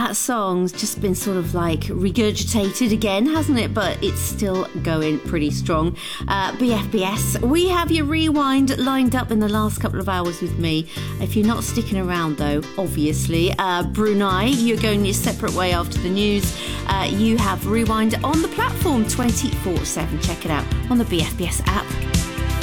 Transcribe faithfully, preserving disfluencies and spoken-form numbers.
that song's just been sort of like regurgitated again, hasn't it? But it's still going pretty strong. Uh, B F B S, we have your rewind lined up in the last couple of hours with me. If you're not sticking around though, obviously, uh, Brunei, you're going your separate way after the news. Uh, you have rewind on the platform twenty-four seven. Check it out on the B F B S app.